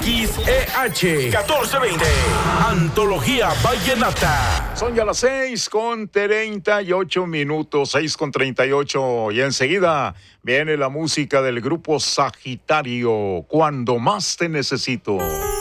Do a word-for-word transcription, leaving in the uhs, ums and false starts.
X E H catorce veinte. Antología Vallenata. Son ya las seis con treinta y ocho minutos, seis con treinta y ocho, y enseguida viene la música del grupo Sagitario, Cuando Más Te Necesito.